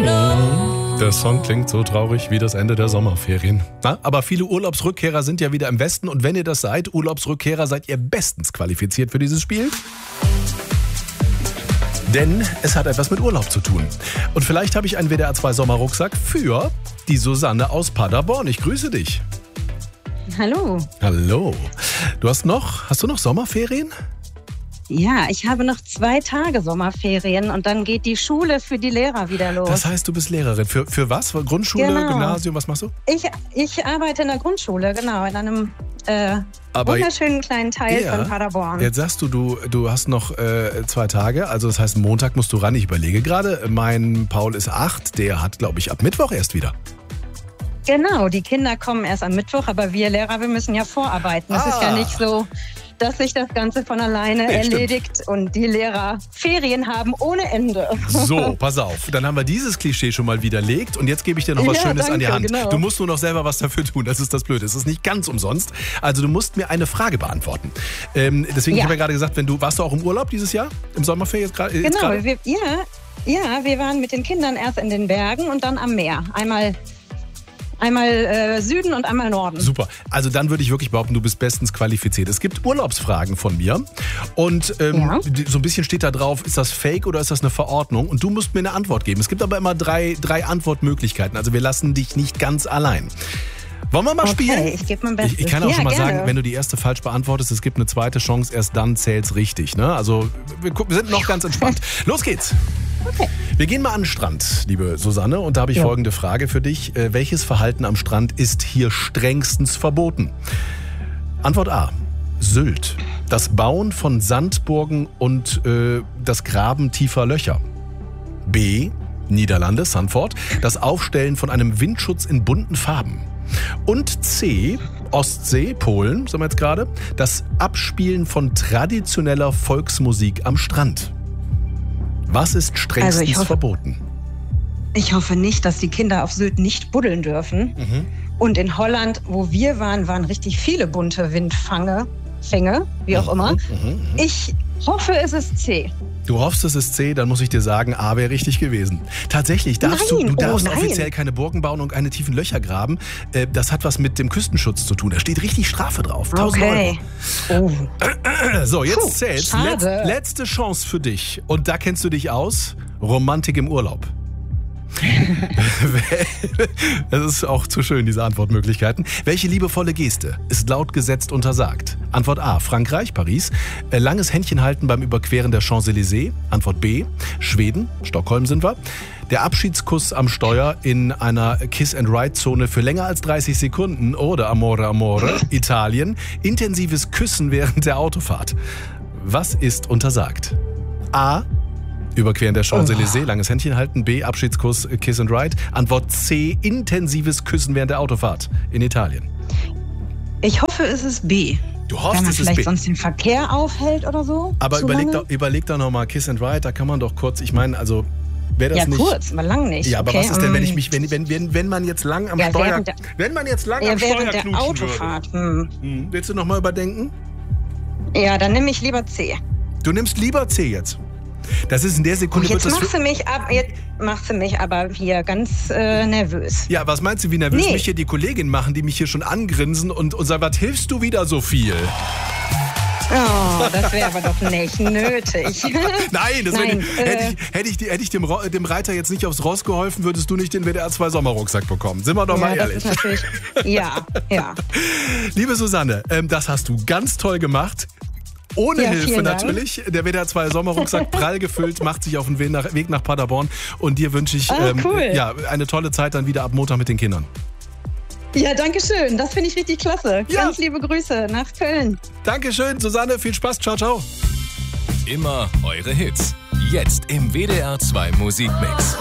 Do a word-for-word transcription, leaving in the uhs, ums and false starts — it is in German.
Der Song klingt so traurig wie das Ende der Sommerferien. Na, aber viele Urlaubsrückkehrer sind ja wieder im Westen und wenn ihr das seid, Urlaubsrückkehrer, seid ihr bestens qualifiziert für dieses Spiel. Denn es hat etwas mit Urlaub zu tun. Und vielleicht habe ich einen W D R zwei Sommerrucksack für die Susanne aus Paderborn. Ich grüße dich. Hallo. Hallo. Du hast noch, hast du noch Sommerferien? Ja, ich habe noch zwei Tage Sommerferien und dann geht die Schule für die Lehrer wieder los. Das heißt, du bist Lehrerin. Für, für was? Für Grundschule, genau. Gymnasium, was machst du? Ich, ich arbeite in der Grundschule, genau, in einem äh, Aber wunderschönen kleinen Teil ja, von Paderborn. Jetzt sagst du, du, du hast noch äh, zwei Tage, also das heißt, Montag musst du ran. Ich überlege gerade, mein Paul ist acht, der hat, glaube ich, ab Mittwoch erst wieder. Genau, die Kinder kommen erst am Mittwoch, aber wir Lehrer, wir müssen ja vorarbeiten. Es Ah. ist ja nicht so, dass sich das Ganze von alleine Nee, erledigt stimmt. Und die Lehrer Ferien haben ohne Ende. So, pass auf. Dann haben wir dieses Klischee schon mal widerlegt und jetzt gebe ich dir noch was Ja, Schönes danke, an die Hand. genau. Du musst nur noch selber was dafür tun, das ist das Blöde. Es ist nicht ganz umsonst. Also du musst mir eine Frage beantworten. Ähm, deswegen, Ja. ich habe ja gerade gesagt, wenn du, warst du auch im Urlaub dieses Jahr? Im Sommerferien jetzt gerade? Genau, wir, ja, ja, wir waren mit den Kindern erst in den Bergen und dann am Meer. Einmal Einmal äh, Süden und einmal Norden. Super. Also dann würde ich wirklich behaupten, du bist bestens qualifiziert. Es gibt Urlaubsfragen von mir und ähm, Ja. so ein bisschen steht da drauf, ist das Fake oder ist das eine Verordnung? Und du musst mir eine Antwort geben. Es gibt aber immer drei, drei Antwortmöglichkeiten. Also wir lassen dich nicht ganz allein. Wollen wir mal Okay, spielen? ich gebe mein Bestes. Ich, ich kann auch Ja, schon mal gerne. sagen, wenn du die erste falsch beantwortest, es gibt eine zweite Chance, erst dann zählt's richtig. Ne? Also wir, gucken, wir sind noch ganz entspannt. Los geht's. Okay. Wir gehen mal an den Strand, liebe Susanne, und da habe ich Ja. folgende Frage für dich. Äh, welches Verhalten am Strand ist hier strengstens verboten? Antwort A. Sylt. Das Bauen von Sandburgen und äh, das Graben tiefer Löcher. B. Niederlande, Sanford. Das Aufstellen von einem Windschutz in bunten Farben. Und C. Ostsee, Polen, sagen wir jetzt gerade. Das Abspielen von traditioneller Volksmusik am Strand. Was ist strengstens Also ich hoffe- verboten? Ich hoffe nicht, dass die Kinder auf Sylt nicht buddeln dürfen. Mhm. Und in Holland, wo wir waren, waren richtig viele bunte Windfange, Fänge, wie auch immer. Mhm. Ich hoffe, es ist C. Du hoffst, es ist C, dann muss ich dir sagen, A wäre richtig gewesen. Tatsächlich, darfst Nein, du, du oh darfst nein. offiziell keine Burgen bauen und keine tiefen Löcher graben. Äh, Das hat was mit dem Küstenschutz zu tun. Da steht richtig Strafe drauf. tausend Okay. Oh. Euro. So, jetzt Puh, zählt's. schade. Letz, letzte Chance für dich. Und da kennst du dich aus. Romantik im Urlaub. Das ist auch zu schön, diese Antwortmöglichkeiten. Welche liebevolle Geste ist laut Gesetz untersagt? Antwort A, Frankreich, Paris. Äh, Langes Händchen halten beim Überqueren der Champs-Élysées. Antwort B, Schweden, Stockholm sind wir. Der Abschiedskuss am Steuer in einer Kiss-and-Ride-Zone für länger als dreißig Sekunden. Oder Amore, Amore, Italien. Intensives Küssen während der Autofahrt. Was ist untersagt? A, Überqueren der Champs-Élysées, langes Händchen halten. B, Abschiedskuss, Kiss and Ride. Antwort C, intensives Küssen während der Autofahrt in Italien. Ich hoffe, es ist B. Du Wenn hoffst, man es ist vielleicht B. sonst den Verkehr aufhält oder so. Aber zu überleg lange. doch, überleg doch nochmal, Kiss and Ride, da kann man doch kurz, ich meine, also wäre das Ja, nicht... kurz, aber lang nicht. Ja, aber okay, was ist denn, wenn ähm, ich mich, wenn, wenn, wenn, wenn man jetzt lang am Ja, Steuer... während der- wenn man jetzt lang Ja, am Steuer während der knutschen Autofahrt. Hm. würde. Hm. Willst du nochmal überdenken? Ja, dann nehme ich lieber C. Du nimmst lieber C jetzt. Das ist in der Sekunde... Jetzt wird das machst für, du mich ab, jetzt machst du mich aber hier ganz äh, nervös. ja, was meinst du, wie nervös Nee. mich hier die Kolleginnen machen, die mich hier schon angrinsen und, und sagen, was hilfst du wieder so viel? Oh, das wäre aber doch nicht nötig. Nein, das Nein, wär, äh, hätte ich, hätte ich, die- hätte ich dem, Ro- dem Reiter jetzt nicht aufs Ross geholfen, würdest du nicht den W D R zwei Sommerrucksack bekommen. Sind wir doch mal ja, das ehrlich. ist natürlich. Ja, ja. Liebe Susanne, ähm, das hast du ganz toll gemacht. Ohne Ja, Hilfe vielen Dank. natürlich. Der W D R zwei Sommerrucksack prall gefüllt, macht sich auf den Weg nach, Weg nach Paderborn. Und dir wünsche ich Ah, ähm, cool. ja, eine tolle Zeit dann wieder ab Montag mit den Kindern. Ja, danke schön. Das finde ich richtig klasse. Ja. Ganz liebe Grüße nach Köln. Dankeschön, Susanne. Viel Spaß. Ciao, ciao. Immer eure Hits. Jetzt im W D R zwei Musikmix.